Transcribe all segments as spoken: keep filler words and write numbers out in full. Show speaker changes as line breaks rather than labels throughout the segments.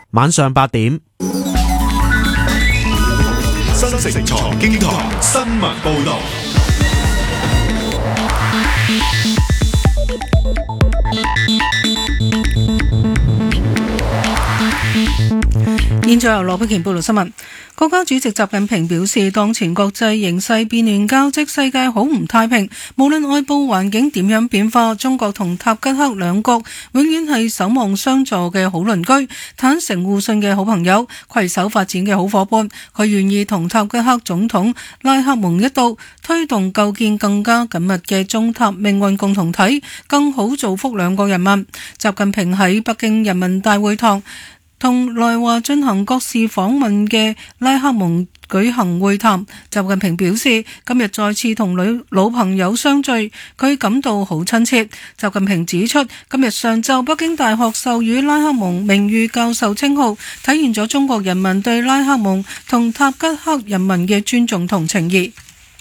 晚上八點。
新城財經台新聞報道。
現在由羅碧賢報道新聞。國家主席習近平表示，當前國際形勢變亂交織，世界好唔太平。無論外部環境點樣變化，中國同塔吉克兩國永遠係守望相助嘅好鄰居，坦誠互信嘅好朋友，攜手發展嘅好夥伴。佢願意同塔吉克總統拉克蒙一道，推動構建更加緊密嘅中塔命運共同體，更好造福兩國人民。習近平喺北京人民大會堂同來華進行國事訪問嘅拉克蒙舉行會談。習近平表示，今日再次同女老朋友相聚，佢感到好親切。習近平指出，今日上晝北京大學授予拉克蒙名譽教授稱號，體現咗中國人民對拉克蒙同塔吉克人民嘅尊重同情誼。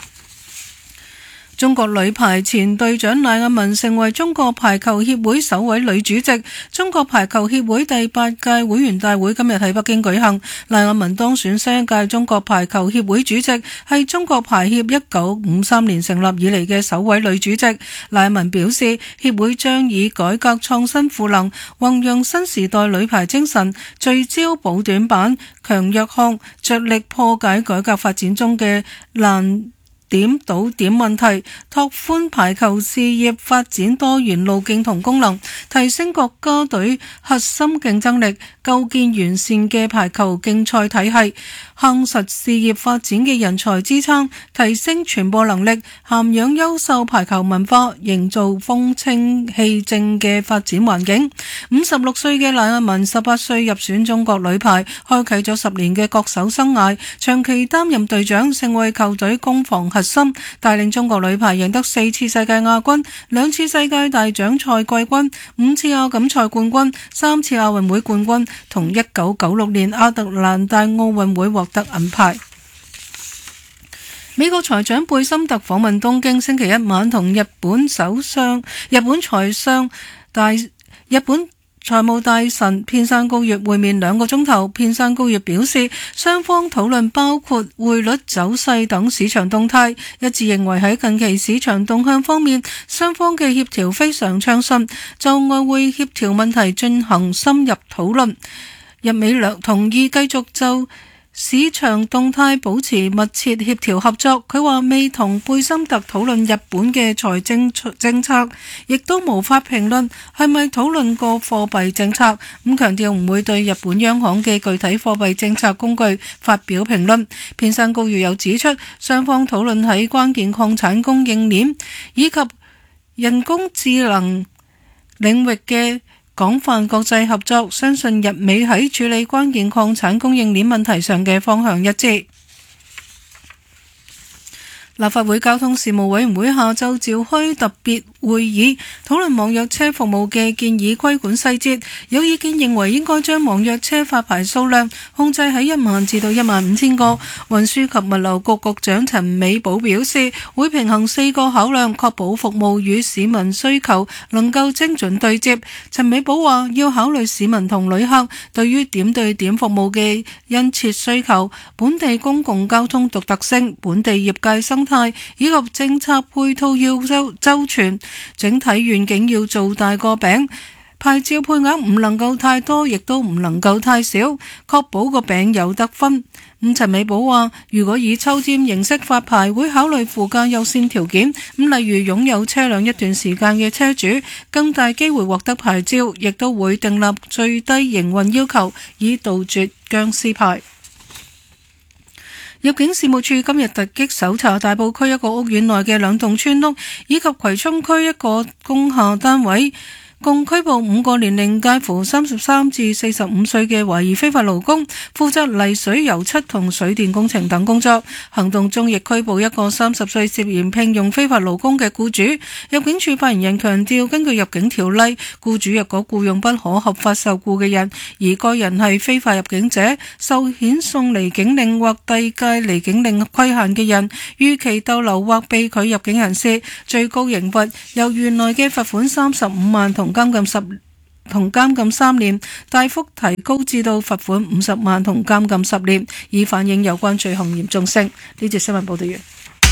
中國女排前隊長賴雅雯成為中國排球協會首位女主席。中國排球協會第八屆會員大會今日喺北京舉行，賴雅雯當選新一屆中國排球協會主席，係中國排協一九五三年成立以嚟嘅首位女主席。賴雅雯表示，協會將以改革創新賦能，弘揚新時代女排精神，聚焦補短板、強弱項，着力破解改革發展中嘅難點倒點問題，拓寬排球事業發展多元路徑同功能，提升國家隊核心競爭力，構建完善嘅排球競賽體系，夯實事業發展嘅人才支撐，提升傳播能力，涵養優秀排球文化，營造風清氣正嘅發展環境。五十六歲嘅賴雅雯十八歲入選中國女排，開啟咗十年嘅國手生涯，長期擔任隊長，成為球隊攻防核心，帶領中國女排贏得四次世界亞軍、兩次世界大獎賽季軍、五次亞錦賽冠軍、三次亞運會冠軍，同一九九六年亞特蘭大奧運會獲得銀牌。美國財長貝森特訪問東京，星期一晚同日本首相、日本財相大、日本財務大臣片山高月會面兩個鐘頭。片山高月表示，雙方討論包括匯率走勢等市場動態，一致認為喺近期市場動向方面，雙方嘅協調非常暢順，就外匯協調問題進行深入討論。日美兩同意繼續就市場動態保持密切協調合作。佢話未同貝森特討論日本嘅財政政策，亦都無法評論係咪討論過貨幣政策。咁強調唔會對日本央行嘅具體貨幣政策工具發表評論。片山高月又指出，雙方討論喺關鍵礦產供應鏈以及人工智能領域嘅廣泛國際合作，相信日美喺處理關鍵礦產供應鏈問題上嘅方向一致。立法會交通事務委員會下晝召開特別會議，討論網約車服務嘅建議規管細節。有意見認為應該將網約車發牌數量控制喺一萬至到一萬五千個。運輸及物流局局長陳美寶表示，會平衡四個考量，確保服務與市民需求能夠精準對接。陳美寶話，要考慮市民同旅客對於點對點服務嘅殷切需求、本地公共交通獨特性、本地業界生態以及政策配套要周周全，整體願景要做大個餅，牌照配額唔能夠太多，亦都唔能夠太少，確保個餅有得分。咁陳美寶話，如果以抽籤形式發牌，會考慮附加優先條件，咁例如擁有車輛一段時間嘅車主，更大機會獲得牌照，亦都會訂立最低營運要求，以杜絕僵屍牌。入境事務處今日突擊搜查大埔區一個屋苑內嘅兩棟村屋，以及葵涌區一個工廈單位，共拘捕五個年齡介乎三十三至四十五歲嘅懷疑非法勞工，負責泥水油漆同水電工程等工作。行動中亦拘捕一個三十歲涉嫌聘用非法勞工嘅僱主。入境處發言人強調，根據入境條例，僱主若果僱用不可合法受僱嘅人，而該人係非法入境者、受遣送離境令或遞解離境令規限嘅人、逾期逗留或被拒入境人士，最高刑罰由原來嘅罰款三十五萬同監禁十同監禁三年，大幅提高至到罰款五十萬同監禁十年，以反映有關罪行嚴重性。呢節新聞報道完。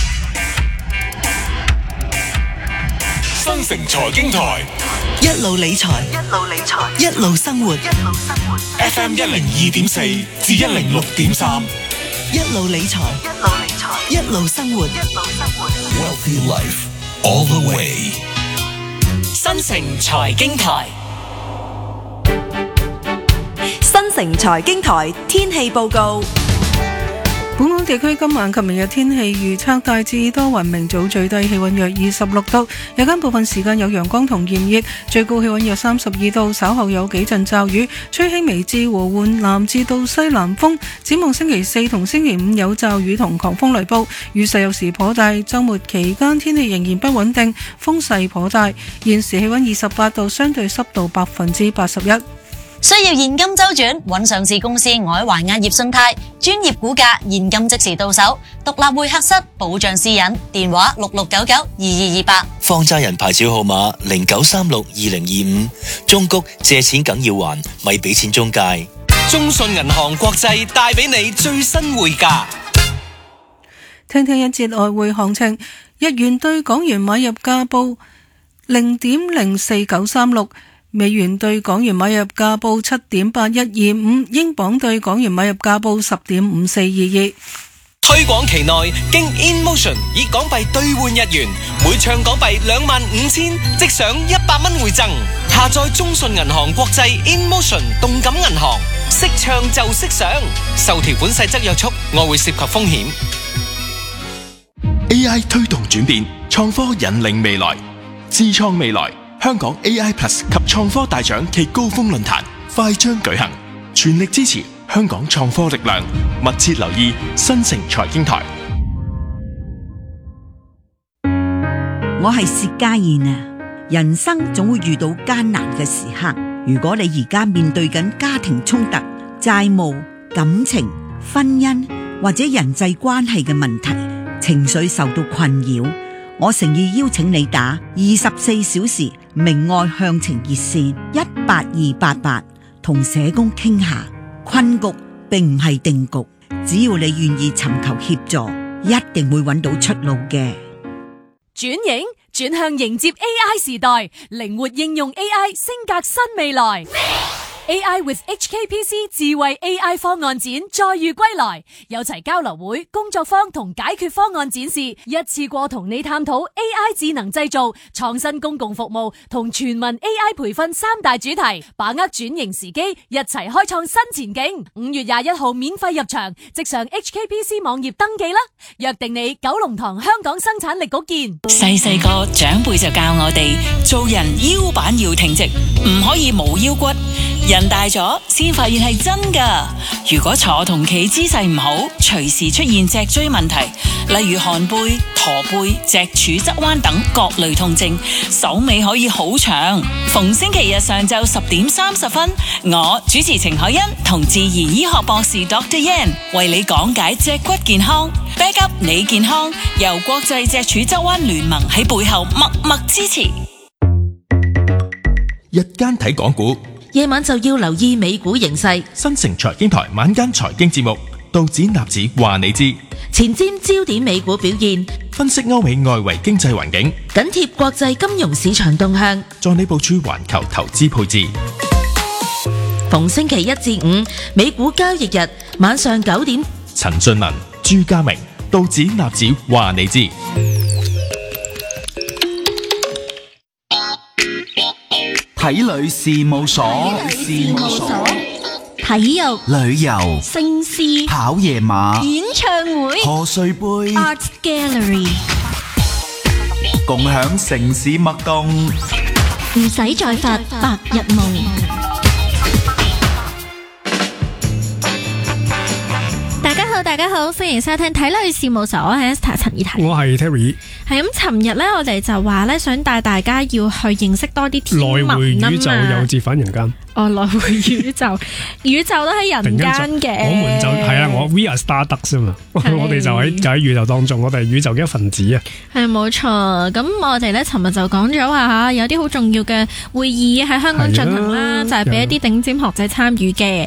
新城財經台
一路理財，一路理財，一路生活，一路生活。
F M 一零二點四至一零六點三，
一路理財，一路理財，一路生活，一路生活。
Wealthy Life all the way。
新城財經台，
新城財經台天氣報告。
本港地區今晚及明日天氣預測大致多雲，明早最低氣溫約二十六度，日間部分時間有陽光同炎熱，最高氣溫約三十二度，稍後有幾陣驟雨，吹輕微至和緩南至到西南風。展望星期四同星期五有驟雨同狂風雷暴，雨勢有時頗大，週末期間天氣仍然不穩定，風勢頗大。現時氣溫二十八度，相對濕度百分之八十一。
需要現金周轉，揾上市公司外環亞業信貸，專業估價，現金即時到手，獨立會客室，保障私隱，電話六六九九二二二八。
放債人牌照號碼零九三六二零二五。中谷借錢梗要還，咪俾錢中介。
中信銀行國際帶俾你最新匯價。
聽聽一節外匯行情，日元對港元買入價報零點零四九三六。美元對港元買入價報七點八一二五，英鎊對港元買入價報十點五四二二。
推廣期內，經 InMotion 以港幣兌換日元，每唱港幣兩萬五千，即享一百蚊回贈。下載中信銀行國際 InMotion 動感銀行，識唱就識享。受條款細則約束，外匯涉及風險。
A I 推動轉變，創科引領未來，智創未來。香港 A I Plus 及創科大獎暨高峰論壇快將舉行，全力支持香港創科力量，密切留意新城財經台。
我係薛家燕啊！人生總會遇到艱難嘅時刻，如果你而家面對緊家庭衝突、債務、感情、婚姻或者人際關係嘅問題，情緒受到困擾，我誠意邀請你打二十四小時明愛向晴熱線一八二八八，同社工傾下。困局並唔係定局，只要你願意尋求協助，一定會揾到出路嘅。
轉型轉向迎接 A I 時代，靈活應用 A I， 升格新未來。A I with H K P C 智慧 A I 方案展再遇歸來，有齊交流會、工作坊同解決方案展示，一次過同你探討 A I 智能製造、創新公共服務同全民 A I 培訓三大主題，把握轉型時機，一齊開創新前景。五月廿一號免費入場，即上 H K P C 網頁登記啦！約定你九龍塘香港生產力局見。
細細個長輩就教我哋，做人腰板要挺直，唔可以冇腰骨。人大咗先發現係真噶，如果坐同企姿勢唔好，隨時出現脊椎問題，例如寒背、駝背、脊柱側彎等各類痛症，手尾可以好長。逢星期日上晝十點三十分，我主持程海欣同自然醫學博士 Doctor Yan 為你講解脊骨健康 ，back up 你健康，由國際脊柱側彎聯盟喺背後默默支持。
日間睇港股，
夜晚就要留意美股形勢。
新城財經台晚間財經節目，道指納指話你知，
前瞻焦點美股表現，
分析歐美外圍經濟環境，
緊貼國際金融市場動向，
助你部署環球投資配置。
逢星期一至五美股交易日晚上九點，
陳俊文、朱家明，道指納指話你知。
體旅事務所，事務所，
體育、
旅遊、
聲詩、
跑夜馬、
演唱會、
賀歲杯、
Art Gallery，
共享城市脈動，
唔使再發白日夢。大家好，大家好，歡迎收聽體旅事務所，我係 Esther 陳怡婷，
我係 Terry。
係咁，尋日咧，我哋就話咧，想帶大家要去認識多啲天文啊嘛。
來回宇宙又折返人間。
哦，來回宇宙，宇宙都喺人間嘅。
我們就係啊，我 We are Stardust 嘛，我哋就喺就喺宇宙當中，我哋係宇宙嘅一份子啊。
係冇錯，咁我哋咧尋日就講咗話吓，有啲好重要嘅會議喺香港進行啦，就係俾一啲頂尖學者參與嘅。